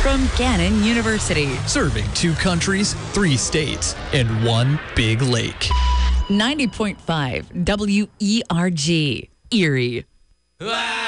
from Gannon University. Serving 2 countries, 3 states, and 1 big lake. 90.5 WERG, Erie.